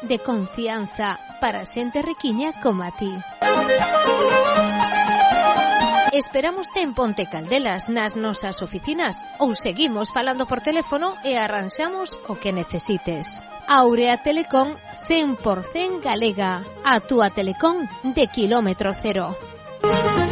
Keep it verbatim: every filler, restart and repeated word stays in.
de confianza para xente riquiña como a ti. Esperámoste en Ponte Caldelas, nas nosas oficinas, ou seguimos falando por teléfono e arranxamos o que necesites. Aurea Telecom cen por cen galega, a túa telecom de kilómetro cero.